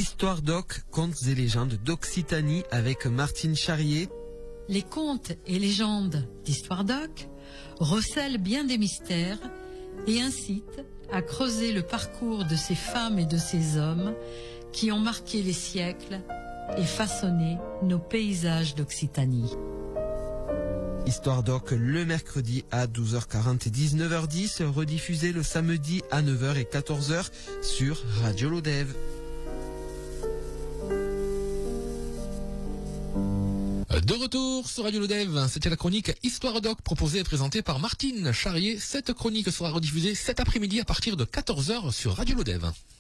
Histoire doc, contes et légendes d'Occitanie avec Martine Charrier. Les contes et légendes d'Histoire doc recèlent bien des mystères et incitent à creuser le parcours de ces femmes et de ces hommes qui ont marqué les siècles et façonné nos paysages d'Occitanie. Histoire doc le mercredi à 12h40 et 19h10, rediffusé le samedi à 9h et 14h sur Radio Lodève. De retour sur Radio Lodève, c'était la chronique Histoire doc proposée et présentée par Martine Charrier. Cette chronique sera rediffusée cet après-midi à partir de 14h sur Radio Lodève.